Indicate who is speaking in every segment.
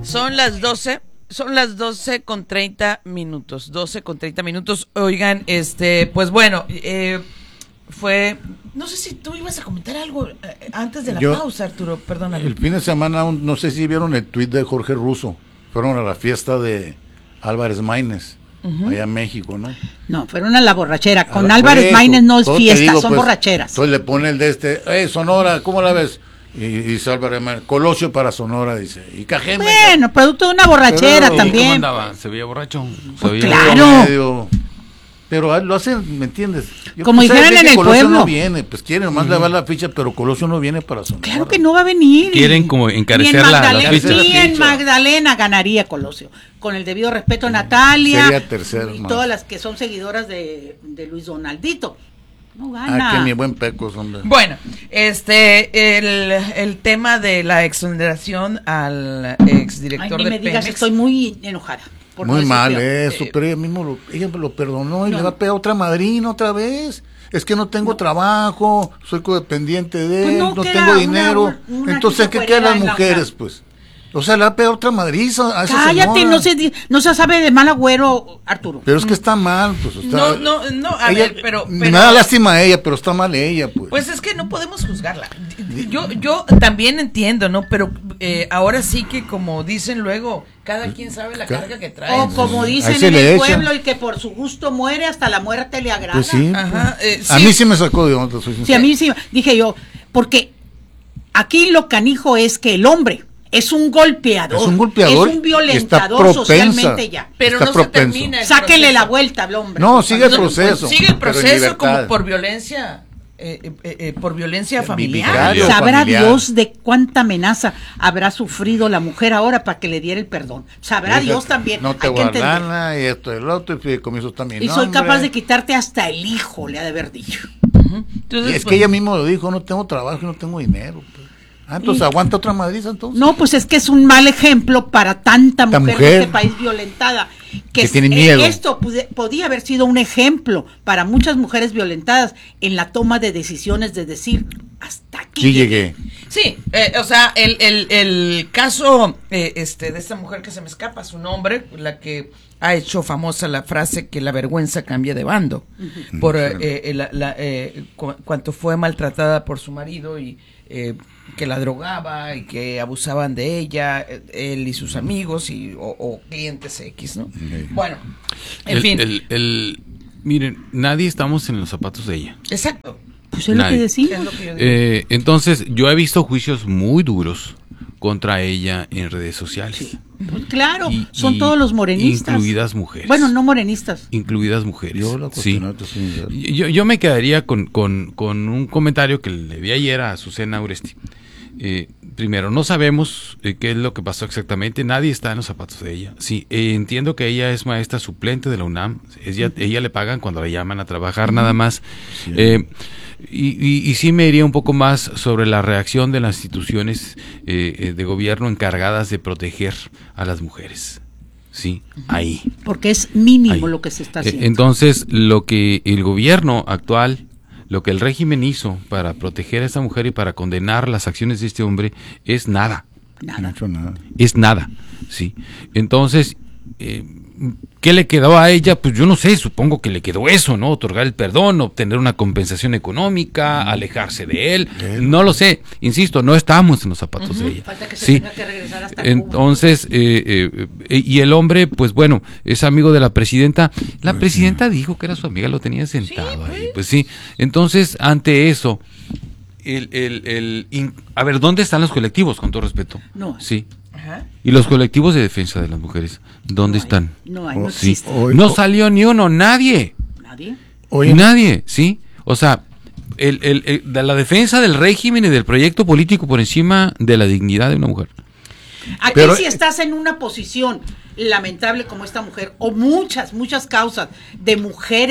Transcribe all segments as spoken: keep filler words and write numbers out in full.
Speaker 1: Son las doce, son las doce con treinta minutos, doce con treinta minutos. Oigan, este, pues bueno, eh, fue, no sé si tú ibas a comentar algo eh, antes de la Yo, pausa, Arturo, perdóname.
Speaker 2: El fin de semana, no sé si vieron el tuit de Jorge Russo, fueron a la fiesta de Álvarez Maínez. Uh-huh. Allá en México, ¿no?
Speaker 3: No, fueron a la borrachera. Con la, Álvarez Maínez no es fiesta, digo, son pues, borracheras.
Speaker 2: Entonces le pone el de este, hey, Sonora, ¿cómo la ves? Y, y dice Álvarez Maínez, Colosio para Sonora, dice. Y Cajeme.
Speaker 3: Bueno, producto de una borrachera pero, también. ¿Cómo
Speaker 4: andaba? ¿Se veía borracho? ¿Se
Speaker 3: pues
Speaker 4: veía
Speaker 3: claro.
Speaker 2: Medio, pero lo hacen, ¿me entiendes?
Speaker 3: Yo, Como pues, dijeron en el
Speaker 2: Colosio
Speaker 3: pueblo.
Speaker 2: No viene, pues quieren, nomás uh-huh. le va la ficha, pero Colosio no viene para Sonora.
Speaker 3: Claro que no va a venir.
Speaker 4: Quieren como encarecer la, la ficha.
Speaker 3: Ni en Magdalena ganaría Colosio. Con el debido respeto a Natalia
Speaker 2: Sería tercera,
Speaker 3: y
Speaker 2: más.
Speaker 3: todas las que son seguidoras de, de Luis Donaldito. No gana.
Speaker 2: Ah, que mi buen Pecos, hombre.
Speaker 1: Bueno, este, el, el tema de la exoneración al exdirector
Speaker 3: Ay,
Speaker 1: de
Speaker 3: me
Speaker 1: Pemex.
Speaker 3: digas, estoy muy enojada.
Speaker 2: Por muy no mal eso, eh, pero ella mismo lo, ella lo perdonó y no. le va a pegar otra madrina otra vez. Es que no tengo no. trabajo, soy codependiente de él, pues no, no tengo dinero. Una, una Entonces, ¿qué quedan las mujeres, pues? O sea, le va a pegar otra madriza a esa
Speaker 3: Cállate,
Speaker 2: señora.
Speaker 3: no se, no se sabe de mal agüero, Arturo.
Speaker 2: Pero es que está mal, pues. Está,
Speaker 1: no, no, no, a
Speaker 2: ella,
Speaker 1: ver, pero, pero...
Speaker 2: Me da lástima a ella, pero está mal ella, pues.
Speaker 1: Pues es que no podemos juzgarla. Yo yo también entiendo, ¿no? Pero eh, ahora sí que como dicen luego, cada quien sabe la carga que trae.
Speaker 3: O como dicen en el pueblo, el que por su gusto muere, hasta la muerte le agrada.
Speaker 2: Pues sí,
Speaker 1: Ajá,
Speaker 2: pues.
Speaker 1: eh, sí.
Speaker 2: A mí sí me sacó de onda. Soy
Speaker 3: sí, a mí sí, dije yo, porque aquí lo canijo es que el hombre es un golpeador,
Speaker 2: es un golpeador,
Speaker 3: es un violentador socialmente ya.
Speaker 1: Pero
Speaker 2: está
Speaker 1: no
Speaker 2: propenso.
Speaker 1: se termina.
Speaker 3: Sáquenle la vuelta al hombre.
Speaker 2: No, sigue el proceso.
Speaker 1: Sigue el proceso como por violencia, eh, eh, eh, por violencia familiar.
Speaker 3: Sabrá
Speaker 2: familiar.
Speaker 3: Dios de cuánta amenaza habrá sufrido la mujer ahora para que le diera el perdón. Sabrá
Speaker 2: Fíjate,
Speaker 3: Dios también.
Speaker 2: No te guardana y esto y el otro y comienzo también.
Speaker 3: Y soy capaz de quitarte hasta el hijo, le ha de haber dicho.
Speaker 2: Uh-huh. Entonces, y es pues, que ella misma lo dijo, no tengo trabajo y no tengo dinero. Pues. Ah, entonces y, aguanta otra madriza entonces.
Speaker 3: No, pues es que es un mal ejemplo para tanta mujer, mujer de este país violentada. Que,
Speaker 2: que tiene miedo.
Speaker 3: Eh, esto pude, podía haber sido un ejemplo para muchas mujeres violentadas en la toma de decisiones de decir, hasta aquí
Speaker 2: sí llegué.
Speaker 1: Sí, eh, o sea, el, el, el caso eh, este de esta mujer que se me escapa su nombre, la que ha hecho famosa la frase que la vergüenza cambia de bando, uh-huh. por eh, eh, la, la, eh, cu- cuanto fue maltratada por su marido y eh, que la drogaba y que abusaban de ella, él y sus amigos y o, o clientes X, ¿no? Okay. Bueno, en
Speaker 4: el,
Speaker 1: fin.
Speaker 4: El, el, miren, nadie estamos en los zapatos de ella.
Speaker 1: Exacto.
Speaker 3: Pues es nadie. Lo que decimos.
Speaker 1: Es lo que yo digo.
Speaker 4: Eh, entonces, yo he visto juicios muy duros contra ella en redes sociales.
Speaker 3: Sí. Claro,
Speaker 4: y,
Speaker 3: son
Speaker 4: y
Speaker 3: todos los morenistas.
Speaker 4: Incluidas mujeres.
Speaker 3: Bueno, no morenistas.
Speaker 4: Incluidas mujeres.
Speaker 2: Yo, la
Speaker 4: sí.
Speaker 2: sí.
Speaker 4: yo, yo me quedaría con, con, con un comentario que le di ayer a Azucena Uresti. Eh, primero, no sabemos eh, qué es lo que pasó exactamente, nadie está en los zapatos de ella. Sí, eh, entiendo que ella es maestra suplente de la UNAM, ella, uh-huh. ella le pagan cuando la llaman a trabajar uh-huh. nada más. Sí. Eh, y, y, y sí me iría un poco más sobre la reacción de las instituciones eh, de gobierno encargadas de proteger a las mujeres. Sí, uh-huh. ahí.
Speaker 3: Porque es mínimo
Speaker 4: ahí.
Speaker 3: Lo que se está haciendo.
Speaker 4: Eh, entonces, lo que el gobierno actual... Lo que el régimen hizo para proteger a esta mujer y para condenar las acciones de este hombre es nada.
Speaker 3: Nada.
Speaker 2: No ha hecho nada.
Speaker 4: Es nada, sí. Entonces, eh, ¿qué le quedó a ella? Pues yo no sé, supongo que le quedó eso, ¿no? Otorgar el perdón, obtener una compensación económica, alejarse de él. Bien. No lo sé, insisto, no estamos en los zapatos uh-huh. de ella.
Speaker 3: Falta que se
Speaker 4: sí.
Speaker 3: tenga que regresar hasta
Speaker 4: Entonces, eh, eh, y el hombre, pues bueno, es amigo de la presidenta. La presidenta dijo que era su amiga, lo tenía sentado sí, pues. ahí. Pues sí, entonces, ante eso, el, el, el, in, a ver, ¿dónde están los colectivos, con todo respeto?
Speaker 3: No.
Speaker 4: Sí.
Speaker 1: Ajá.
Speaker 4: ¿Y los colectivos de defensa de las mujeres? ¿Dónde
Speaker 3: no hay,
Speaker 4: están?
Speaker 3: No hay, no
Speaker 4: sí.
Speaker 3: existe.
Speaker 4: Hoy, no salió ni uno, nadie.
Speaker 3: ¿Nadie?
Speaker 4: Hoy, nadie, ¿sí? O sea, el, el, el, de la defensa del régimen y del proyecto político por encima de la dignidad de una mujer.
Speaker 3: Aquí Pero, si estás en una posición lamentable como esta mujer, o muchas, muchas causas de mujeres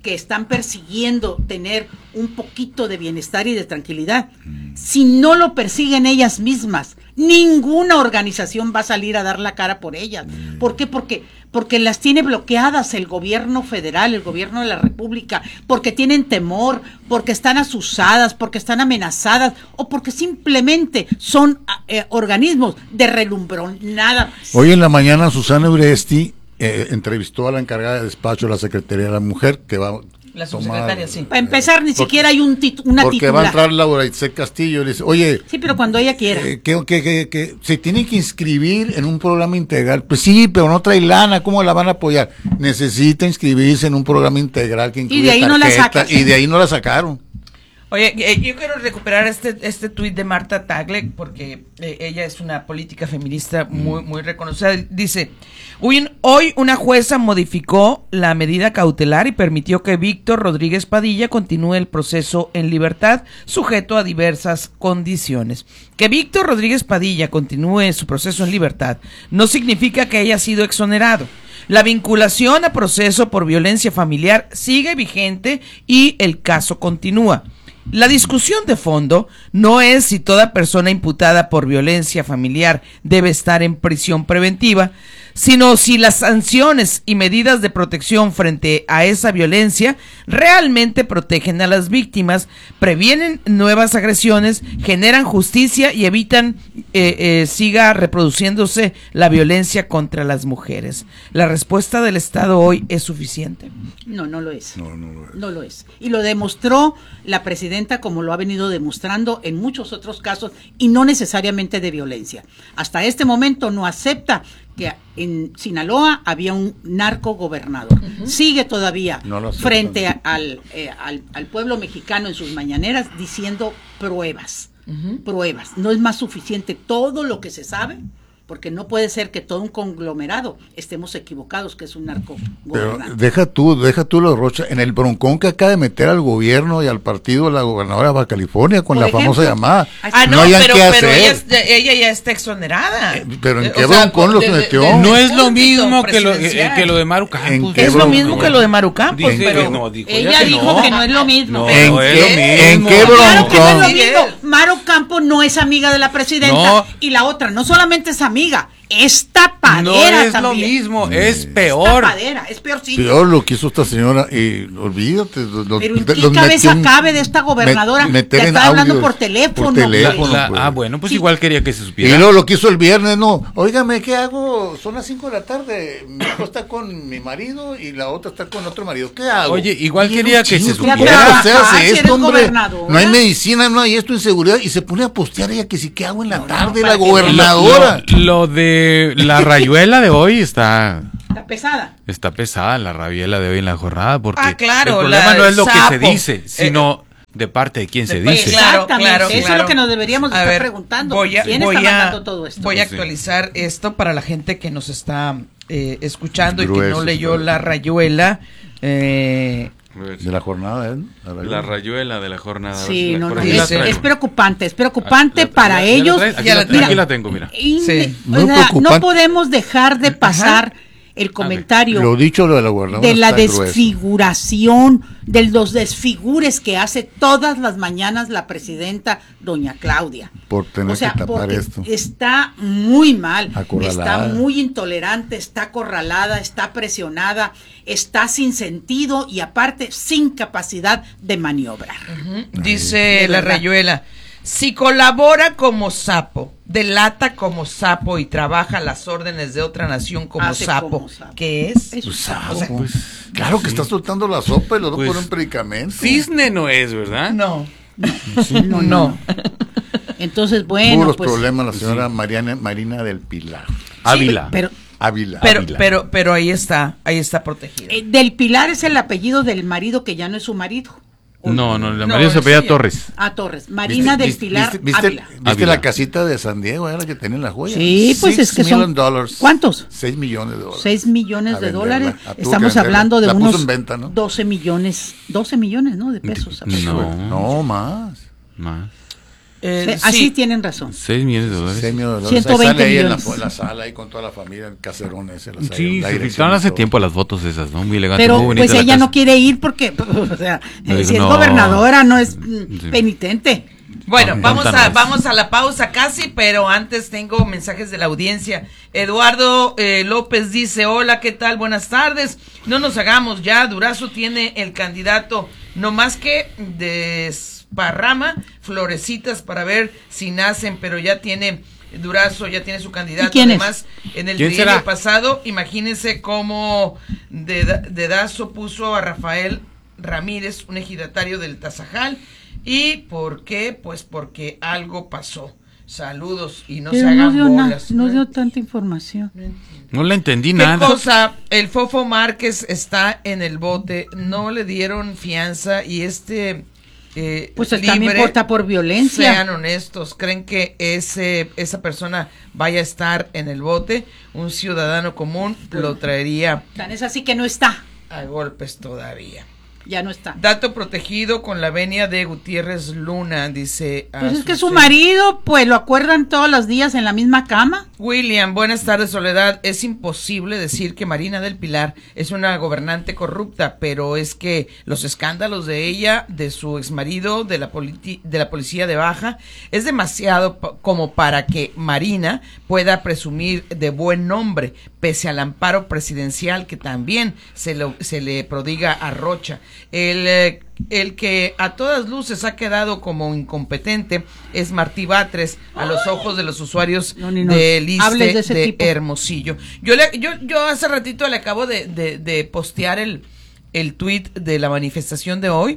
Speaker 3: que están persiguiendo tener un poquito de bienestar y de tranquilidad, si no lo persiguen ellas mismas, ninguna organización va a salir a dar la cara por ellas. ¿Por qué? Porque, porque las tiene bloqueadas el gobierno federal, el gobierno de la República, porque tienen temor, porque están asusadas, porque están amenazadas, o porque simplemente son eh, organismos de relumbrón, nada más.
Speaker 2: Hoy en la mañana Susana Uresti eh, entrevistó a la encargada de despacho de la Secretaría de la Mujer, que va
Speaker 1: la subsecretaria, sí.
Speaker 3: Para empezar, ni
Speaker 2: porque,
Speaker 3: siquiera hay un tit una
Speaker 2: porque
Speaker 3: titular.
Speaker 2: va a entrar Laura Itzel Castillo y le dice, oye...
Speaker 3: Sí, pero cuando ella quiera.
Speaker 2: Eh, que, que, que, que se tiene que inscribir en un programa integral. Pues sí, pero no trae lana, ¿cómo la van a apoyar? Necesita inscribirse en un programa integral que incluye
Speaker 3: y de ahí
Speaker 2: tarjeta,
Speaker 3: no la sacan.
Speaker 2: Y de ahí no la sacaron.
Speaker 1: Oye, eh, yo quiero recuperar este este tuit de Marta Tagle, porque eh, ella es una política feminista muy muy reconocida. Dice, hoy, hoy una jueza modificó la medida cautelar y permitió que Víctor Rodríguez Padilla continúe el proceso en libertad, sujeto a diversas condiciones. Que Víctor Rodríguez Padilla continúe su proceso en libertad no significa que haya sido exonerado. La vinculación a proceso por violencia familiar sigue vigente y el caso continúa. La discusión de fondo no es si toda persona imputada por violencia familiar debe estar en prisión preventiva, sino si las sanciones y medidas de protección frente a esa violencia realmente protegen a las víctimas, previenen nuevas agresiones, generan justicia y evitan eh, eh, siga reproduciéndose la violencia contra las mujeres. ¿La respuesta del Estado hoy es suficiente?
Speaker 3: No, no lo es.
Speaker 2: No, no lo es.
Speaker 3: No lo es. Y lo demostró la presidenta, como lo ha venido demostrando en muchos otros casos, y no necesariamente de violencia. Hasta este momento no acepta que en Sinaloa había un narco gobernador. Uh-huh. Sigue todavía no frente a, al, eh, al, al pueblo mexicano en sus mañaneras diciendo pruebas, uh-huh. pruebas. No es más suficiente todo lo que se sabe, porque no puede ser que todo un conglomerado estemos equivocados que es un narco
Speaker 2: gobernante. Pero deja tú, deja tú lo Rocha, en el broncón que acaba de meter al gobierno y al partido de la gobernadora de Baja California con Por la ejemplo, famosa llamada.
Speaker 1: Ah, no, no pero, pero ella, ella ya está exonerada.
Speaker 2: Eh, pero ¿en qué o broncón sea, los de, metió?
Speaker 4: De, de, no es lo mismo que lo, eh, que lo de Maru Campos.
Speaker 1: Es lo mismo que lo de Maru Campos,
Speaker 4: Dice,
Speaker 1: pero
Speaker 4: no, dijo
Speaker 3: ella
Speaker 4: que
Speaker 3: dijo
Speaker 4: no.
Speaker 3: que no es lo mismo.
Speaker 4: No,
Speaker 2: ¿En,
Speaker 4: no
Speaker 2: qué,
Speaker 4: es lo mismo.
Speaker 2: ¿En qué broncón?
Speaker 3: Claro que no es lo mismo. Maru Campos no es amiga de la presidenta no. y la otra no solamente es amiga, es tapadera
Speaker 4: no es
Speaker 3: también.
Speaker 4: lo mismo, es peor.
Speaker 3: Es tapadera, es peorcito.
Speaker 2: Peor lo que hizo esta señora, y olvídate. Los,
Speaker 3: Pero ¿en qué cabeza cabe de esta gobernadora
Speaker 2: met,
Speaker 3: que está hablando por teléfono?
Speaker 2: Por teléfono
Speaker 4: la, la,
Speaker 2: pues.
Speaker 4: Ah, bueno, pues sí. Igual quería que se supiera.
Speaker 2: Y luego lo que hizo el viernes, no, óigame, ¿qué hago? Son las cinco de la tarde, mi hijo está con mi marido y la otra está con otro marido, ¿qué hago?
Speaker 4: Oye, igual quería que se supiera.
Speaker 2: ¿Qué se hace esto, hombre? No hay medicina, no hay esto, inseguridad, y se pone a postear ella que sí, ¿qué hago en la no, tarde, no, la gobernadora?
Speaker 4: Lo, lo de la rayuela de hoy está...
Speaker 3: Está pesada.
Speaker 4: Está pesada la rabiela de hoy en la jornada, porque
Speaker 1: ah, claro,
Speaker 4: el problema no es lo
Speaker 1: sapo.
Speaker 4: que se dice, sino eh, de parte de quién de se dice.
Speaker 3: Claro, claro, eso
Speaker 1: claro.
Speaker 3: es lo que nos deberíamos
Speaker 1: a
Speaker 3: estar
Speaker 1: ver,
Speaker 3: preguntando.
Speaker 1: Voy a,
Speaker 3: ¿Quién
Speaker 1: voy
Speaker 3: está
Speaker 1: a,
Speaker 3: mandando todo esto?
Speaker 1: Voy a actualizar sí. esto para la gente que nos está eh, escuchando grueso, y que no leyó grueso. la rayuela. Eh,
Speaker 2: de la jornada, ¿eh?
Speaker 4: La rayuela, la rayuela de la jornada.
Speaker 3: Sí,
Speaker 4: la,
Speaker 3: no, no, es, es preocupante, es preocupante ah, la,
Speaker 4: la,
Speaker 3: para
Speaker 4: la,
Speaker 3: ellos.
Speaker 4: La aquí, la, mira, aquí la tengo, mira.
Speaker 3: Y, sí. o sea, no podemos dejar de pasar Ajá. el comentario
Speaker 2: lo dicho lo de la gobernadora
Speaker 3: de la desfiguración, grueso. de los desfigures que hace todas las mañanas la presidenta doña Claudia.
Speaker 2: Por tener
Speaker 3: o sea,
Speaker 2: que tapar esto.
Speaker 3: Está muy mal,
Speaker 2: acorralada.
Speaker 3: Está muy intolerante, está acorralada, está presionada, está sin sentido y aparte sin capacidad de maniobrar.
Speaker 1: Uh-huh. Dice la rayuela, si colabora como sapo, delata como sapo y trabaja las órdenes de otra nación como, sapo, como sapo, ¿qué es?
Speaker 2: Pues sapo, o sea, pues, claro que sí. Está soltando la sopa y lo pues, por un predicamento.
Speaker 4: Cisne no es, ¿verdad?
Speaker 1: No.
Speaker 3: No, sí, no, no. Entonces, bueno,
Speaker 2: puros
Speaker 3: pues,
Speaker 2: problemas la señora sí. Mariana, Marina del Pilar.
Speaker 3: Sí,
Speaker 4: Ávila.
Speaker 3: Pero
Speaker 2: Ávila.
Speaker 1: Pero,
Speaker 2: Ávila.
Speaker 1: pero, pero ahí está, ahí está protegida.
Speaker 3: Eh, del Pilar es el apellido del marido que ya no es su marido.
Speaker 4: No, no, el marido no, se apellida no Torres.
Speaker 3: Ah, Torres. Marina del
Speaker 2: ¿Viste,
Speaker 3: Pilar
Speaker 2: ¿Viste, viste,
Speaker 3: Ávila.
Speaker 2: ¿viste Ávila. La casita de San Diego? Era la que tenía la joya.
Speaker 3: Sí, pues
Speaker 2: Six
Speaker 3: es que son...
Speaker 2: Dollars.
Speaker 3: ¿Cuántos?
Speaker 2: Seis millones de dólares.
Speaker 3: Seis millones de dólares. Estamos hablando de
Speaker 2: la
Speaker 3: unos
Speaker 2: puso en venta, ¿no?
Speaker 3: doce millones, doce millones, ¿no? De pesos.
Speaker 2: No, no, más.
Speaker 4: Más.
Speaker 3: Eh, así sí. Tienen razón.
Speaker 4: seis millones de dólares.
Speaker 2: seis millones de
Speaker 3: dólares. ciento veinte
Speaker 2: ahí
Speaker 3: millones.
Speaker 2: En la, en la sala, ahí con toda la familia, el caserón ese.
Speaker 4: Sí, se filtraron hace tiempo las fotos esas, ¿no? Muy elegantes.
Speaker 3: Pero
Speaker 4: muy
Speaker 3: pues ella no quiere ir porque, o sea, no, si no. es gobernadora, no es sí. penitente.
Speaker 1: Bueno, vamos a, vamos a la pausa casi, pero antes tengo mensajes de la audiencia. Eduardo eh, López dice, hola, ¿qué tal? Buenas tardes. No nos hagamos ya, Durazo tiene el candidato, no más que desparrama florecitas para ver si nacen, pero ya tiene, Durazo ya tiene su candidato.
Speaker 3: ¿Quién
Speaker 1: Además, es? En el trienio pasado, imagínense cómo Dedazo puso a Rafael Ramírez, un ejidatario del Tazajal. ¿Y por qué? Pues porque algo pasó. Saludos y no
Speaker 3: Pero
Speaker 1: se hagan
Speaker 3: no dio
Speaker 1: bolas.
Speaker 3: Na, no dio tanta información.
Speaker 4: No, no le entendí
Speaker 1: ¿Qué
Speaker 4: nada.
Speaker 1: cosa? El Fofo Márquez está en el bote, no le dieron fianza y este eh,
Speaker 3: pues él también vota por violencia.
Speaker 1: Sean honestos, ¿creen que ese esa persona vaya a estar en el bote? Un ciudadano común lo traería.
Speaker 3: Tan es así que no está.
Speaker 1: A golpes todavía.
Speaker 3: Ya no está.
Speaker 1: Dato protegido con la venia de Gutiérrez Luna, dice.
Speaker 3: Pues es que su marido, pues lo acuerdan todos los días en la misma cama.
Speaker 1: William, buenas tardes, Soledad. Es imposible decir que Marina del Pilar es una gobernante corrupta, pero es que los escándalos de ella, de su exmarido, de la, politi- de la policía de Baja, es demasiado p- como para que Marina pueda presumir de buen nombre, pese al amparo presidencial que también se, lo, se le prodiga a Rocha. El, eh, el que a todas luces ha quedado como incompetente es Martí Batres a los ojos de los usuarios no, no, del I S S S T de, de, de Hermosillo. Yo, le, yo yo hace ratito le acabo de, de, de postear el, el tweet de la manifestación de hoy,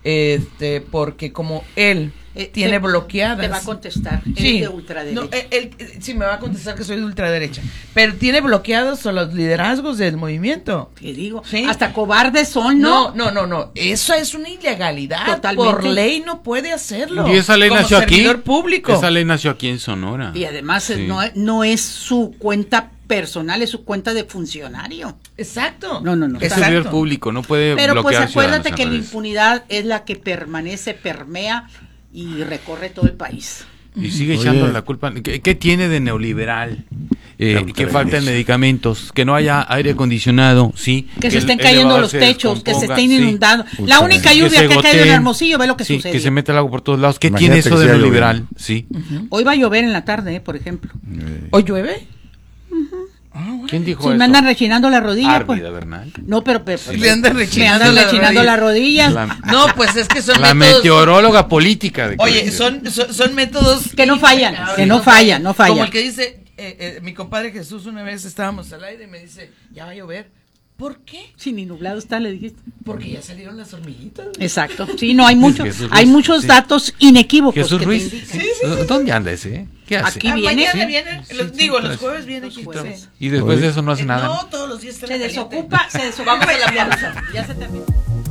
Speaker 1: este, porque como él eh, tiene te, bloqueadas.
Speaker 3: Te va a contestar,
Speaker 1: sí,
Speaker 3: él de ultraderecha.
Speaker 1: No, él, él, sí, me va a contestar que soy de ultraderecha, pero tiene bloqueados a los liderazgos del movimiento.
Speaker 3: Te digo,
Speaker 1: ¿sí?
Speaker 3: Hasta cobardes son, ¿no?
Speaker 1: No, no, no, no, eso es una ilegalidad. Totalmente. Por ley no puede hacerlo.
Speaker 4: Y esa ley
Speaker 1: como
Speaker 4: nació aquí.
Speaker 1: Público.
Speaker 4: Esa ley nació aquí en Sonora.
Speaker 3: Y además sí. no, no es su cuenta personal, es su cuenta de funcionario.
Speaker 1: Exacto.
Speaker 3: No, no, no.
Speaker 4: Es servidor público, no puede
Speaker 3: Pero
Speaker 4: bloquear
Speaker 3: pues acuérdate que la
Speaker 4: redes.
Speaker 3: impunidad es la que permanece, permea y recorre todo el país.
Speaker 4: Y sigue echando la culpa. ¿Qué, qué tiene de neoliberal? Eh, que falten medicamentos, que no haya aire acondicionado, sí.
Speaker 3: Que, que se estén cayendo los techos, que se estén inundando. Sí. La única lluvia que, que ha caído en Hermosillo, ve lo que
Speaker 4: sí,
Speaker 3: sucede.
Speaker 4: Que se mete el agua por todos lados. ¿Qué Imagínate tiene eso de neoliberal? Sí.
Speaker 3: Uh-huh. Hoy va a llover en la tarde, eh, por ejemplo.
Speaker 1: ¿Hoy llueve?
Speaker 3: Uh-huh.
Speaker 1: Ah, bueno.
Speaker 4: ¿Quién dijo
Speaker 3: sí,
Speaker 4: eso?
Speaker 3: me andan rechinando la rodilla.
Speaker 4: Árvida
Speaker 3: Pues.
Speaker 4: Bernal.
Speaker 3: No, pero, pero
Speaker 1: sí, le andan rechinando,
Speaker 3: me andan rechinando las rodillas.
Speaker 1: La, no, pues es que son
Speaker 4: la
Speaker 1: métodos.
Speaker 4: meteoróloga política. De
Speaker 1: Oye, son, son, son métodos
Speaker 3: que no fallan, que no fallan, no fallan.
Speaker 1: Como el que dice, eh, eh, mi compadre Jesús, una vez estábamos al aire y me dice, ya va a llover. ¿Por qué?
Speaker 3: Si ni nublado está, le dijiste.
Speaker 1: Porque ya salieron las hormiguitas.
Speaker 3: Exacto. Sí, no, hay mucho, hay muchos sí. datos inequívocos.
Speaker 4: Jesús
Speaker 3: que
Speaker 4: Ruiz.
Speaker 3: sí,
Speaker 1: sí, sí.
Speaker 4: ¿Dónde anda ese? ¿Qué hace?
Speaker 3: Aquí viene.
Speaker 1: Ah, mañana
Speaker 3: ¿sí?
Speaker 1: viene,
Speaker 4: sí,
Speaker 1: los,
Speaker 4: sí,
Speaker 1: digo,
Speaker 4: sí,
Speaker 1: los
Speaker 4: sí,
Speaker 1: jueves viene
Speaker 3: los
Speaker 1: aquí.
Speaker 3: jueves.
Speaker 1: Sí.
Speaker 4: Y después Oye. de eso no hace
Speaker 1: eh,
Speaker 4: nada.
Speaker 1: No, todos los días está
Speaker 3: se
Speaker 1: la
Speaker 3: desocupa, se desocupa.
Speaker 1: Vamos a la pausa.
Speaker 3: Ya se terminó.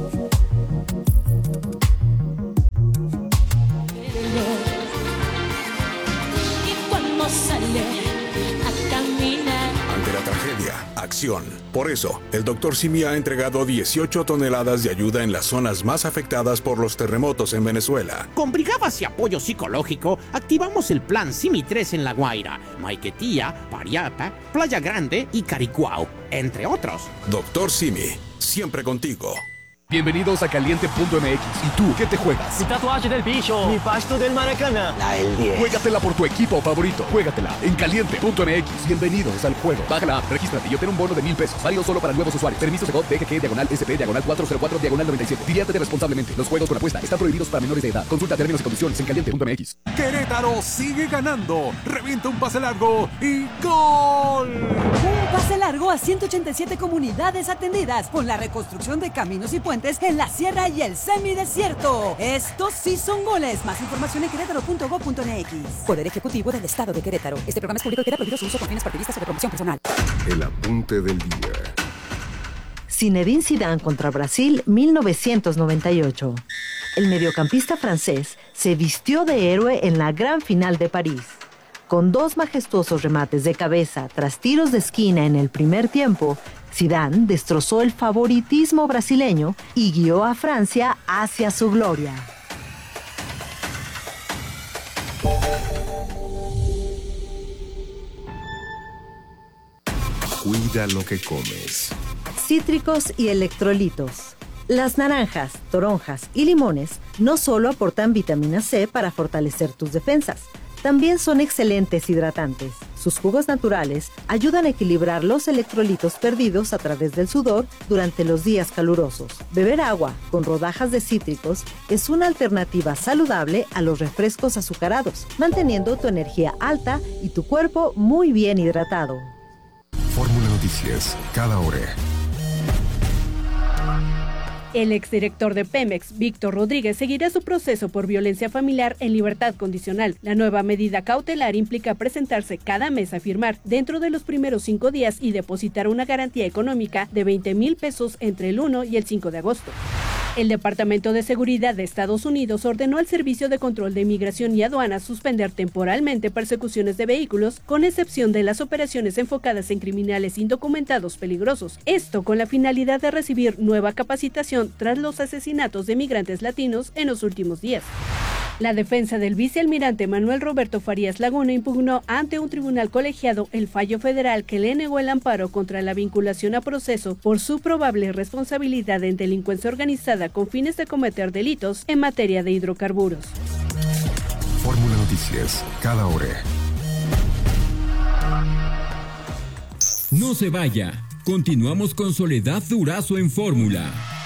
Speaker 5: Y cuando sale a caminar.
Speaker 6: Ante la tragedia, acción. Por eso, el doctor Simi ha entregado dieciocho toneladas de ayuda en las zonas más afectadas por los terremotos en Venezuela.
Speaker 7: Con brigadas y apoyo psicológico, activamos el plan Simi tres en La Guaira, Maiquetía, Pariata, Playa Grande y Caricuao, entre otros.
Speaker 6: Doctor Simi, siempre contigo.
Speaker 8: Bienvenidos a Caliente punto M X. ¿Y tú qué te juegas?
Speaker 9: Mi tatuaje del bicho. Mi pasto del Maracaná.
Speaker 8: La del diez. Juégatela por tu equipo favorito. Juégatela en Caliente punto M X. Bienvenidos al juego. Baja la app, regístrate y obtén un bono de mil pesos. Válido solo para nuevos usuarios. Permiso de D G G, diagonal S P, diagonal cuatro cero cuatro, diagonal noventa y siete. Diviértete responsablemente. Los juegos con apuesta están prohibidos para menores de edad. Consulta términos y condiciones en Caliente punto M X.
Speaker 10: Querétaro sigue ganando. Revienta un pase largo y ¡gol!
Speaker 11: Un pase largo a ciento ochenta y siete comunidades atendidas con la reconstrucción de caminos y puentes en la sierra y el semidesierto. Estos sí son goles. Más información en querétaro punto gob punto m x. Poder Ejecutivo del Estado de Querétaro. Este programa es público y queda prohibido su uso con fines partidistas o de promoción personal.
Speaker 12: El apunte del día.
Speaker 13: Zinedine Zidane contra Brasil, mil novecientos noventa y ocho. El mediocampista francés se vistió de héroe en la gran final de París. Con dos majestuosos remates de cabeza tras tiros de esquina en el primer tiempo, Zidane destrozó el favoritismo brasileño y guió a Francia hacia su gloria.
Speaker 12: Cuida lo que comes.
Speaker 13: Cítricos y electrolitos. Las naranjas, toronjas y limones no solo aportan vitamina C para fortalecer tus defensas, también son excelentes hidratantes. Sus jugos naturales ayudan a equilibrar los electrolitos perdidos a través del sudor durante los días calurosos. Beber agua con rodajas de cítricos es una alternativa saludable a los refrescos azucarados, manteniendo tu energía alta y tu cuerpo muy bien hidratado.
Speaker 12: Fórmula Noticias, cada hora.
Speaker 14: El exdirector de Pemex, Víctor Rodríguez, seguirá su proceso por violencia familiar en libertad condicional. La nueva medida cautelar implica presentarse cada mes a firmar dentro de los primeros cinco días y depositar una garantía económica de veinte mil pesos entre el uno y el cinco de agosto. El Departamento de Seguridad de Estados Unidos ordenó al Servicio de Control de Inmigración y Aduanas suspender temporalmente persecuciones de vehículos, con excepción de las operaciones enfocadas en criminales indocumentados peligrosos. Esto con la finalidad de recibir nueva capacitación tras los asesinatos de migrantes latinos en los últimos días. La defensa del vicealmirante Manuel Roberto Farías Laguna impugnó ante un tribunal colegiado el fallo federal que le negó el amparo contra la vinculación a proceso por su probable responsabilidad en delincuencia organizada con fines de cometer delitos en materia de hidrocarburos.
Speaker 12: Fórmula Noticias, cada hora.
Speaker 15: No se vaya. Continuamos con Soledad Durazo en Fórmula.